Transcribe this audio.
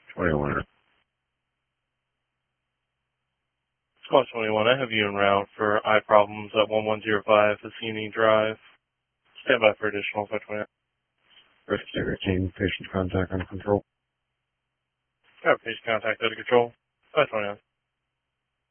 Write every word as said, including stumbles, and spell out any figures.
twenty-one. Squad twenty-one, I have you en route for eye problems at one one zero five Hassini Drive. Stand by for additional five twenty-nine. First team, patient contact under control. Got patient contact under control. five twenty-nine.